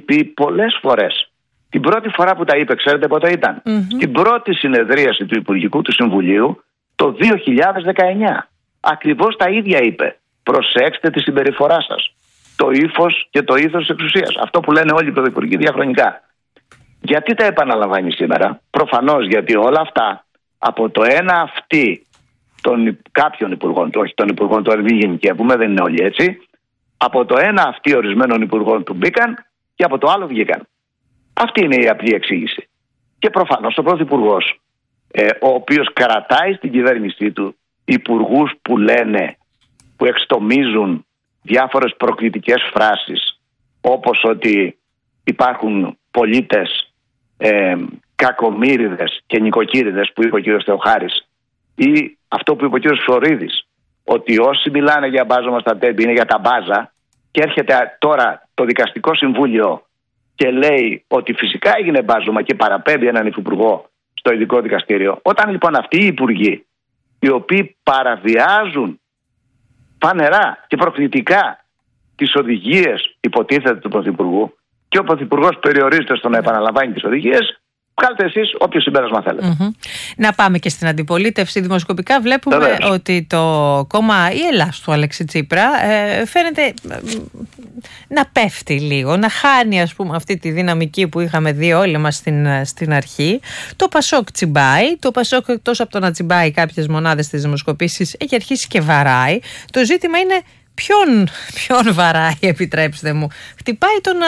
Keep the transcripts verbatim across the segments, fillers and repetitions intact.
πει πολλές φορές. Την πρώτη φορά που τα είπε, ξέρετε πότε ήταν? Mm-hmm. Στην πρώτη συνεδρίαση του Υπουργικού του Συμβουλίου το δύο χιλιάδες δεκαεννιά. Ακριβώς τα ίδια είπε. Προσέξτε τη συμπεριφορά σας. Το ύφος και το ήθος της εξουσίας. Αυτό που λένε όλοι οι πρωθυπουργοί διαχρονικά. Γιατί τα επαναλαμβάνει σήμερα? Προφανώς γιατί όλα αυτά από το ένα αυτή των κάποιων υπουργών του, όχι των υπουργών του, δεν γενικεύουμε, δεν είναι όλοι έτσι. Από το ένα αυτοί ορισμένων υπουργών του μπήκαν και από το άλλο βγήκαν. Αυτή είναι η απλή εξήγηση. Και προφανώς ο πρωθυπουργός, ε, ο οποίος κρατάει στην κυβέρνησή του υπουργούς που λένε, που εξτομίζουν διάφορες προκλητικές φράσεις, όπως ότι υπάρχουν πολίτες ε, κακομοίριδες και νοικοκύριδες, που είπε ο κ. Θεοχάρης, ή αυτό που είπε ο κ. Φλωρίδης, ότι όσοι μιλάνε για μπάζωμα στα τέμπη είναι για τα μπάζα, και έρχεται τώρα το Δικαστικό Συμβούλιο και λέει ότι φυσικά έγινε μπάζωμα και παραπέμπει έναν υφυπουργό στο ειδικό δικαστήριο. Όταν λοιπόν αυτοί οι υπουργοί, οι οποίοι παραβιάζουν φανερά και προκλητικά τις οδηγίες, υποτίθεται, του Πρωθυπουργού, και ο Πρωθυπουργός περιορίζεται στο να επαναλαμβάνει τις οδηγίες, βγάλτε εσείς όποιο συμπέρασμα θέλετε. Mm-hmm. Να πάμε και στην αντιπολίτευση. Δημοσκοπικά βλέπουμε Βεβαίως. ότι το κόμμα η Ελλάς του Αλέξη Τσίπρα ε, φαίνεται ε, να πέφτει λίγο, να χάνει, ας πούμε, αυτή τη δυναμική που είχαμε δει όλοι μας στην, στην αρχή. Το Πασόκ τσιμπάει. Το Πασόκ, εκτός από το να τσιμπάει κάποιες μονάδες στις δημοσκοπήσεις, έχει αρχίσει και βαράει. Το ζήτημα είναι ποιον, ποιον βαράει, επιτρέψτε μου. Χτυπάει τον...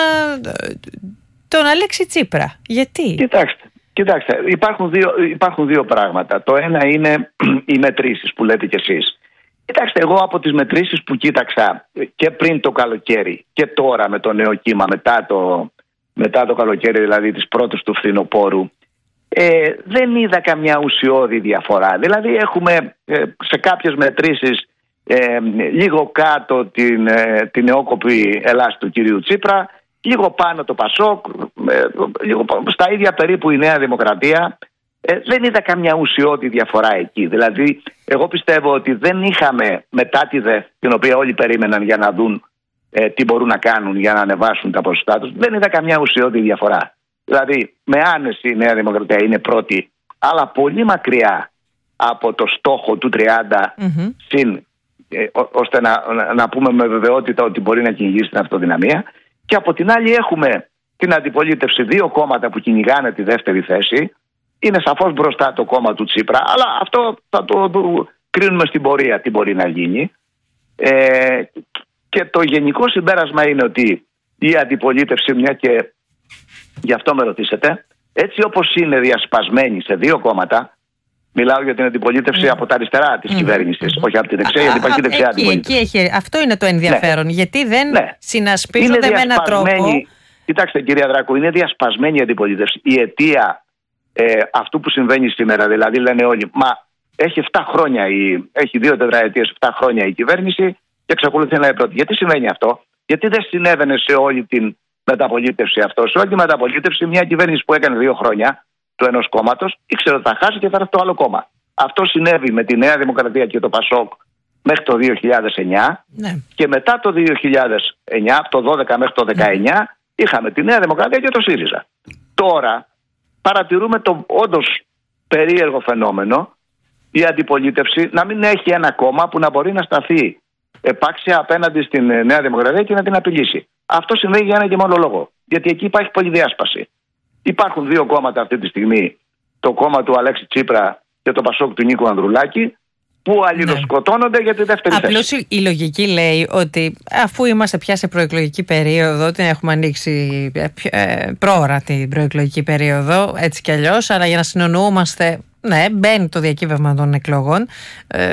τον Αλέξη Τσίπρα. Γιατί? Κοιτάξτε, κοιτάξτε υπάρχουν, δύο, υπάρχουν δύο πράγματα. Το ένα είναι οι μετρήσεις που λέτε κι εσείς. Κοιτάξτε, εγώ από τις μετρήσεις που κοίταξα και πριν το καλοκαίρι και τώρα με το νέο κύμα, μετά το, μετά το καλοκαίρι, δηλαδή τις πρώτες του φθινοπόρου, ε, δεν είδα καμιά ουσιώδη διαφορά. Δηλαδή έχουμε ε, σε κάποιες μετρήσεις ε, λίγο κάτω την, ε, την νεόκοπη Ελλάς του κυρίου Τσίπρα, λίγο πάνω το Πασόκ, λίγο στα ίδια περίπου η Νέα Δημοκρατία. Ε, δεν είδα καμιά ουσιώδη διαφορά εκεί. Δηλαδή, εγώ πιστεύω ότι δεν είχαμε μετά τη ΔΕΘ, την οποία όλοι περίμεναν για να δουν ε, τι μπορούν να κάνουν για να ανεβάσουν τα ποσοστά τους, δεν είδα καμιά ουσιώδη διαφορά. Δηλαδή, με άνεση η Νέα Δημοκρατία είναι πρώτη, αλλά πολύ μακριά από το στόχο του τριάντα mm-hmm. συν, ε, ό, ώστε να, να, να πούμε με βεβαιότητα ότι μπορεί να κυνηγήσει την αυτοδυναμία. Και από την άλλη έχουμε την αντιπολίτευση, δύο κόμματα που κυνηγάνε τη δεύτερη θέση. Είναι σαφώς μπροστά το κόμμα του Τσίπρα, αλλά αυτό θα το, το κρίνουμε στην πορεία τι μπορεί να γίνει. Ε, και το γενικό συμπέρασμα είναι ότι η αντιπολίτευση, μια και γι' αυτό με ρωτήσετε, έτσι όπως είναι διασπασμένη σε δύο κόμματα, μιλάω για την αντιπολίτευση mm. από τα αριστερά της mm. κυβέρνησης, mm. όχι από την δεξιά, γιατί υπάρχει δεξιά εκεί, αντιπολίτευση. Εκεί έχει, αυτό είναι το ενδιαφέρον, ναι. γιατί δεν ναι. συνασπίζονται είναι με έναν τρόπο. Κοιτάξτε, κυρία Δράκου, είναι διασπασμένη η αντιπολίτευση. Η αιτία ε, αυτού που συμβαίνει σήμερα, δηλαδή λένε όλοι, μα έχει εφτά χρόνια, η, έχει δύο τετραετίες, εφτά χρόνια η κυβέρνηση και εξακολουθεί να είναι πρώτη. Γιατί συμβαίνει αυτό? Γιατί δεν συνέβαινε σε όλη την μεταπολίτευση αυτό? Σε όλη τη μεταπολίτευση, μια κυβέρνηση που έκανε δύο χρόνια του ενός κόμματος ήξερε ότι θα χάσει και θα έρθει το άλλο κόμμα. Αυτό συνέβη με τη Νέα Δημοκρατία και το Πασόκ μέχρι το δύο χιλιάδες εννιά ναι. και μετά το δύο χιλιάδες εννιά, από το δώδεκα μέχρι το δεκαεννιά, ναι. είχαμε τη Νέα Δημοκρατία και το ΣΥΡΙΖΑ. Τώρα παρατηρούμε το όντως περίεργο φαινόμενο η αντιπολίτευση να μην έχει ένα κόμμα που να μπορεί να σταθεί επάξια απέναντι στην Νέα Δημοκρατία και να την απειλήσει. Αυτό συμβαίνει για ένα και μόνο λόγο. Γιατί εκεί υπάρχει πολλή διάσπαση. Υπάρχουν δύο κόμματα αυτή τη στιγμή, το κόμμα του Αλέξη Τσίπρα και το Πασόκ του Νίκου Ανδρουλάκη, που αλληλοσκοτώνονται ναι. για τη δεύτερη θέση. Απλώς η λογική λέει ότι αφού είμαστε πια σε προεκλογική περίοδο, την έχουμε ανοίξει ε, πρόωρα την προεκλογική περίοδο, έτσι κι αλλιώς, αλλά για να συνεννοούμαστε, ναι, μπαίνει το διακύβευμα των εκλογών, ε,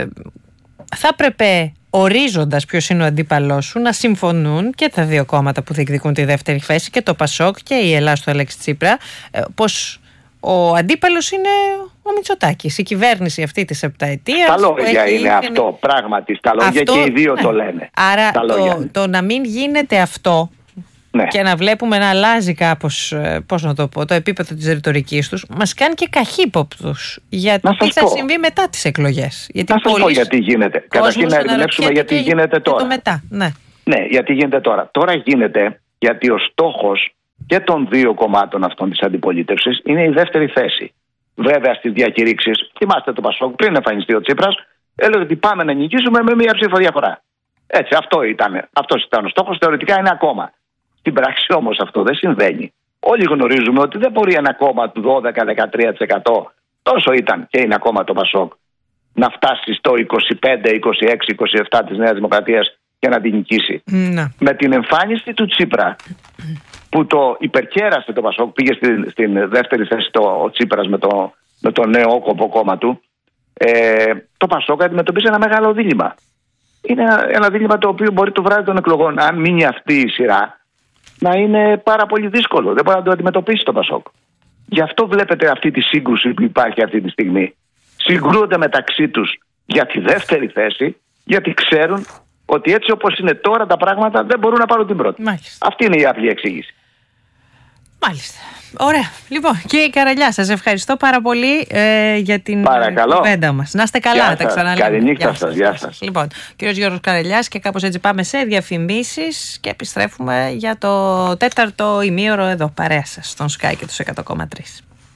θα έπρεπε, ορίζοντας ποιος είναι ο αντίπαλός σου, να συμφωνούν και τα δύο κόμματα που διεκδικούν τη δεύτερη θέση, και το Πασόκ και η Ελλάς του Αλέξη Τσίπρα, πως ο αντίπαλος είναι ο Μητσοτάκης, η κυβέρνηση αυτή της επταετίας. Στα λόγια έχει... είναι αυτό, πράγματι. Στα λόγια αυτό, και οι δύο ναι. το λένε. Άρα το, το να μην γίνεται αυτό ναι. και να βλέπουμε να αλλάζει κάπως, πώς να το πω, το επίπεδο της ρητορικής τους, μας κάνει και καχύποπτους για τι θα πω. συμβεί μετά τις εκλογές. Γιατί να σας πω γιατί γίνεται. Καταρχήν να ερμηνεύσουμε γιατί και γίνεται τώρα. Το μετά. Ναι. ναι, γιατί γίνεται τώρα. Τώρα γίνεται γιατί ο στόχος και των δύο κομμάτων αυτών της αντιπολίτευσης είναι η δεύτερη θέση. Βέβαια στις διακηρύξεις, θυμάστε το Πασόκ πριν εμφανιστεί ο Τσίπρας, έλεγε ότι πάμε να νικήσουμε με μία ψήφο διαφορά. Έτσι, αυτό ήταν, αυτός ήταν ο στόχος, θεωρητικά είναι ακόμα. Στην πράξη όμως αυτό δεν συμβαίνει. Όλοι γνωρίζουμε ότι δεν μπορεί ένα κόμμα του δώδεκα με δεκατρία τοις εκατό, τόσο ήταν και είναι ακόμα το Πασόκ, να φτάσει στο είκοσι πέντε, είκοσι έξι, είκοσι επτά της Νέας Δημοκρατίας και να την νικήσει. Να. Με την εμφάνιση του Τσίπρα, που το υπερκέρασε το Πασόκ, πήγε στην, στην δεύτερη θέση το, ο Τσίπρας με το, με το νέο όκοπο κόμμα του, ε, το Πασόκ αντιμετωπίζει ένα μεγάλο δίλημμα. Είναι ένα, ένα δίλημμα το οποίο μπορεί το βράδυ των εκλογών, αν μείνει αυτή η σειρά, να είναι πάρα πολύ δύσκολο. Δεν μπορεί να το αντιμετωπίσει το Πασόκ. Γι' αυτό βλέπετε αυτή τη σύγκρουση που υπάρχει αυτή τη στιγμή. Συγκρούονται μεταξύ τους για τη δεύτερη θέση, γιατί ξέρουν ότι έτσι όπως είναι τώρα τα πράγματα δεν μπορούν να πάρουν την πρώτη. Μάλιστα. Αυτή είναι η απλή εξήγηση. Μάλιστα. Ωραία. Λοιπόν, κύριε Καραλιά, σας ευχαριστώ πάρα πολύ ε, για την κουβέντα μας. Να είστε καλά, γεια τα ξαναλέμε. Καληνύχτα σας. Γεια σας. Λοιπόν, κύριος Γιώργος Καραλιάς, και κάπως έτσι πάμε σε διαφημίσεις και επιστρέφουμε για το τέταρτο ημίωρο εδώ, παρέα σας, στον Sky και τους εκατό κόμμα τρία.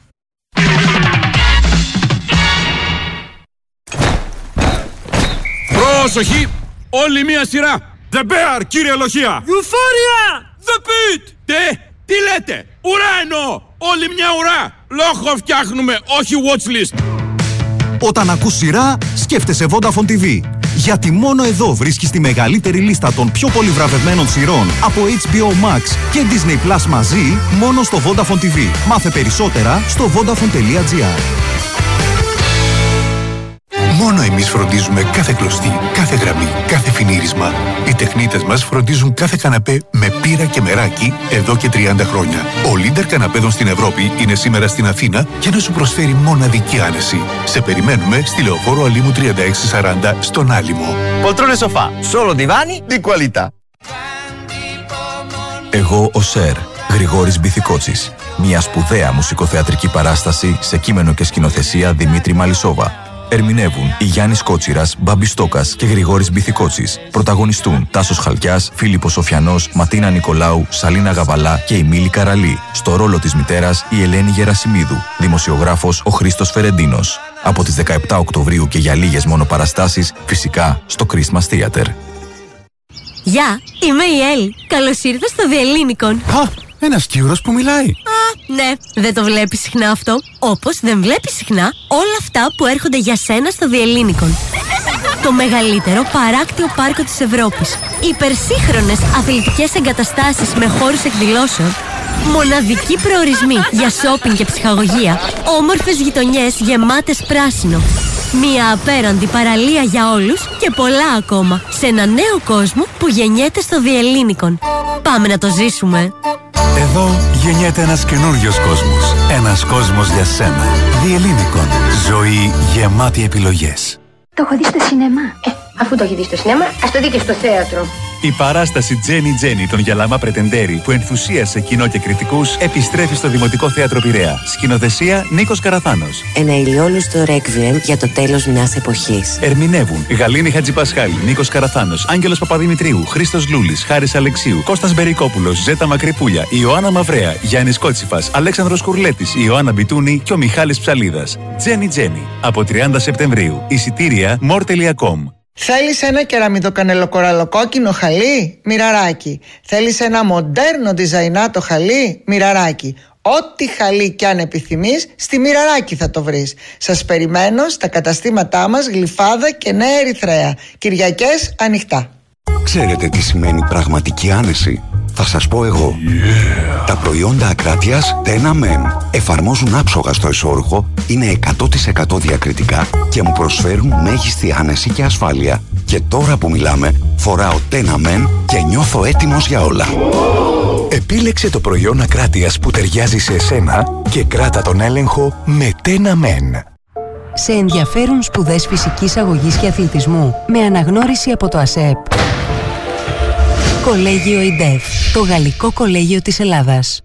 Πρόσοχη! Όλη μία σειρά! The Bear, κύριε Λοχεία! Euphoria! The Pit! Τι, τι λέτε? Ουρά εννοώ! Όλη μια ουρά! Λόγο φτιάχνουμε, όχι watchlist! Όταν ακούς σειρά, σκέφτεσαι Vodafone τι βι. Γιατί μόνο εδώ βρίσκεις τη μεγαλύτερη λίστα των πιο πολύ βραβευμένων σειρών από έιτς μπι ο Max και Disney Plus μαζί, μόνο στο Vodafone τι βι. Μάθε περισσότερα στο vodafone τελεία gr. Μόνο εμείς φροντίζουμε κάθε κλωστή, κάθε γραμμή, κάθε φινίρισμα. Οι τεχνίτες μας φροντίζουν κάθε καναπέ με πύρα και μεράκι εδώ και τριάντα χρόνια. Ο Λίντερ καναπέδων στην Ευρώπη είναι σήμερα στην Αθήνα για να σου προσφέρει μοναδική άνεση. Σε περιμένουμε στη Λεωφόρο Αλήμου τριάντα έξι σαράντα στον Άλυμο. Poltrone sofà, solo divani di qualità. Εγώ ο Σερ, Γρηγόρης Μπιθικότσης. Μια σπουδαία μουσικοθεατρική παράσταση σε κείμενο και σκηνοθεσία Δημήτρη Μαλισσόβα. Ερμηνεύουν η Γιάννης Κότσιρας, Μπάμπης Στόκας και Γρηγόρης Μπιθικότσης. Πρωταγωνιστούν Τάσος Χαλκιάς, Φίλιππος Σοφιανός, Ματίνα Νικολάου, Σαλίνα Γαβαλά και η Μίλη Καραλή. Στο ρόλο της μητέρας η Ελένη Γερασιμίδου. Δημοσιογράφος ο Χρήστος Φερεντίνος. Από τις δεκαεπτά Οκτωβρίου και για λίγες μόνο παραστάσεις, φυσικά στο Christmas Theater. Γεια, είμαι η Έλλη. Καλώς ήρθες στο Διελλήνικον. Α, ένας Κύρος που μιλάει. Α, ναι, δεν το βλέπεις συχνά αυτό. Όπως δεν βλέπεις συχνά όλα αυτά που έρχονται για σένα στο Διελλήνικον. Το μεγαλύτερο παράκτιο πάρκο της Ευρώπης. Υπερσύγχρονες αθλητικές εγκαταστάσεις με χώρους εκδηλώσεων. Μοναδικοί προορισμοί για σόπινγκ και ψυχαγωγία. Όμορφες γειτονιές γεμάτες πράσινο. Μία απέραντη παραλία για όλους και πολλά ακόμα. Σε ένα νέο κόσμο που γεννιέται στο Διελλήνικον. Πάμε να το ζήσουμε. Εδώ γεννιέται ένας καινούριος κόσμος. Ένας κόσμος για σένα. Διελλήνικον. Ζωή γεμάτη επιλογές. Το έχω δει στο σινεμά. Ε, αφού το έχει δει στο σινεμά, ας το δει και στο θέατρο. Η παράσταση Τζένι Τζένι των Γιαλάμα Πρετεντέρη που ενθουσίασε κοινό και κριτικούς επιστρέφει στο Δημοτικό Θέατρο Πειραιά. Σκηνοθεσία Νίκος Καραθάνος. Ένα ηλιόλουστο ρέκβιεμ για το τέλος μιας εποχής. Ερμηνεύουν Γαλήνη Χατζηπασχάλη, Νίκος Καραθάνος, Άγγελος Παπαδημητρίου, Χρήστος Λούλης, Χάρης Αλεξίου, Κώστας Μπερικόπουλος, Ζέτα Μακρυπούλια, Ιωάννα Μαυρέα, Γιάννης Κότσιφας, Αλέξανδρος Κουρλέτης, Ιωάννα Μπιτούνη και ο Μιχάλης Ψαλίδας. Τζένι Τζένι από τριάντα Σεπτεμβρίου. Εισιτήρια μορ τελεία κομ. Θέλεις ένα κεραμιτοκανελοκοραλοκόκκινο χαλί? Μοιραράκι. Θέλεις ένα μοντέρνο διζαϊνάτο χαλί? Μοιραράκι. Ό,τι χαλί κι αν επιθυμείς, στη Μοιραράκι θα το βρεις. Σας περιμένω στα καταστήματά μας Γλυφάδα και Νέα Ερυθρέα. Κυριακές ανοιχτά. Ξέρετε τι σημαίνει πραγματική άνεση? Θα σας πω εγώ. Yeah. Τα προϊόντα ακράτειας Tena Men εφαρμόζουν άψογα στο εσώρουχο, είναι εκατό τοις εκατό διακριτικά και μου προσφέρουν μέγιστη άνεση και ασφάλεια. Και τώρα που μιλάμε, φοράω Tena Men και νιώθω έτοιμος για όλα. Επίλεξε το προϊόν ακράτειας που ταιριάζει σε εσένα και κράτα τον έλεγχο με Tena Men. Σε ενδιαφέρουν σπουδές φυσικής αγωγής και αθλητισμού με αναγνώριση από το ΑΣΕΠ. Κολέγιο ΙΝΤΕΦ, το Γαλλικό Κολέγιο της Ελλάδας.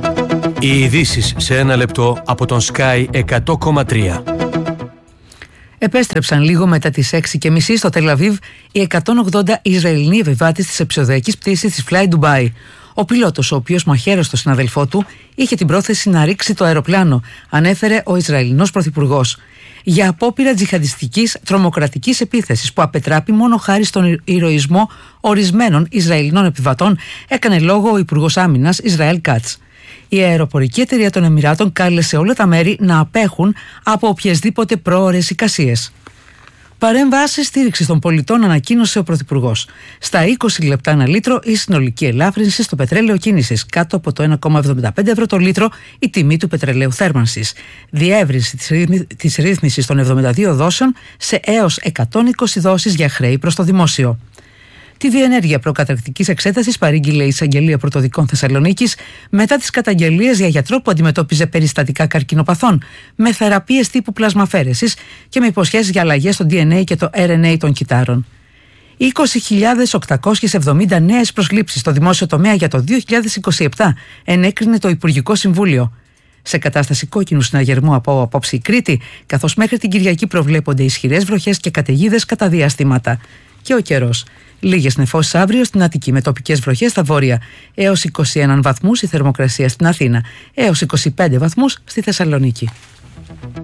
Οι ειδήσεις σε ένα λεπτό από τον Sky εκατό κόμμα τρία. Επέστρεψαν λίγο μετά τις έξι και μισή στο Τελ Αβίβ οι εκατόν ογδόντα Ισραηλινοί επιβάτες της εψιοδιακής πτήσης της Fly Dubai. Ο πιλότος, ο οποίος μαχαίρωσε τον συναδελφό του, είχε την πρόθεση να ρίξει το αεροπλάνο, ανέφερε ο Ισραηλινός πρωθυπουργός. Για απόπειρα τζιχαντιστικής τρομοκρατικής επίθεσης που απετράπη μόνο χάρη στον ηρωισμό ορισμένων Ισραηλινών επιβατών, έκανε λόγο ο Υπουργός Άμυνας Ισραήλ Κάτς. Η αεροπορική εταιρεία των Εμιράτων κάλεσε όλα τα μέρη να απέχουν από οποιασδήποτε πρόωρες εικασίες. Παρέμβαση στήριξη των πολιτών ανακοίνωσε ο Πρωθυπουργός. Στα είκοσι λεπτά ένα λίτρο η συνολική ελάφρυνση στο πετρέλαιο κίνησης, κάτω από το ένα κόμμα εβδομήντα πέντε ευρώ το λίτρο η τιμή του πετρελαίου θέρμανσης. Διεύρυνση της ρύθμισης των εβδομήντα δύο δόσεων σε έως εκατόν είκοσι δόσεις για χρέη προς το δημόσιο. Τη διενέργεια προκαταρκτικής εξέτασης παρήγγειλε η Εισαγγελία Πρωτοδικών Θεσσαλονίκης μετά τις καταγγελίες για γιατρό που αντιμετώπιζε περιστατικά καρκινοπαθών με θεραπείες τύπου πλασμαφέρεσης και με υποσχέσεις για αλλαγές στο ντι εν έι και το αρ εν έι των κυτάρων. είκοσι χιλιάδες οκτακόσιες εβδομήντα νέες προσλήψεις στο δημόσιο τομέα για το δύο χιλιάδες είκοσι επτά ενέκρινε το Υπουργικό Συμβούλιο. Σε κατάσταση κόκκινου συναγερμού από απόψη η Κρήτη, καθώς μέχρι την Κυριακή προβλέπονται ισχυρές βροχές και καταιγίδες κατά διαστήματα. Και ο καιρός. Λίγες νεφώσεις αύριο στην Αττική με τοπικές βροχές στα βόρεια. Έως είκοσι ένα βαθμούς η θερμοκρασία στην Αθήνα. Έως είκοσι πέντε βαθμούς στη Θεσσαλονίκη.